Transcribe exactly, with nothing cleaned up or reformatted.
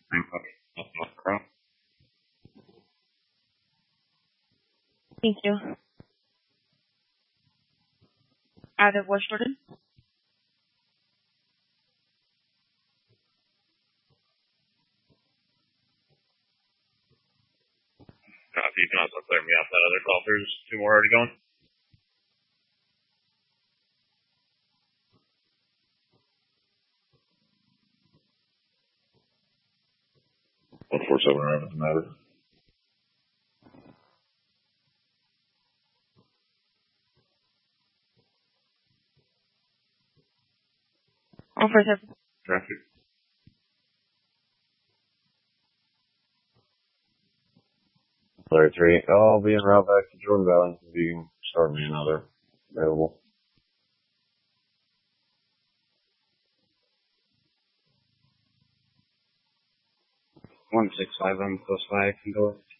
Thank you. Out of West Jordan? Copy. You can also clear me off that other call. There's two more already going. One four seven around doesn't matter. One four seven. Traffic. Larry three. I'll be en route back to Jordan Valley. If you can start me another available. One six five. I'm close by. I can go.